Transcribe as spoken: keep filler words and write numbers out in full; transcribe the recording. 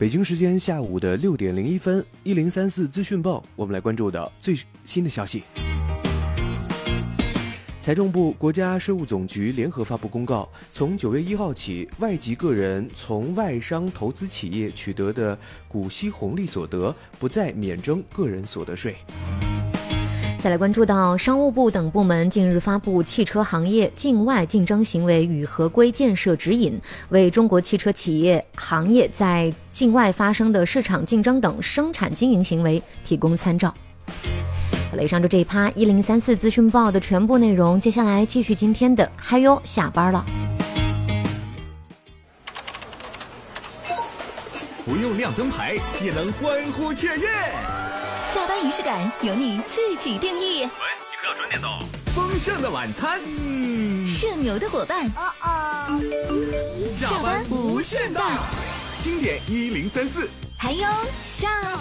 北京时间下午的六点零一分，一零三四资讯报，我们来关注的最新的消息。财政部、国家税务总局联合发布公告，从九月一号起，外籍个人从外商投资企业取得的股息红利所得，不再免征个人所得税。 再来关注到，商务部等部门近日发布汽车行业境外竞争行为与合规建设指引，为中国汽车企业行业在境外发生的市场竞争等生产经营行为提供参照。好了，以上就这一趴一零三四资讯报的全部内容，接下来继续今天的嗨哟下班了。 不用亮灯牌也能欢呼雀跃， 下班仪式感由你自己定义。 喂，你可要准点到。丰盛的晚餐，嗯， 社牛的伙伴，哦哦，下班无限大， 经典一零三四， 还有下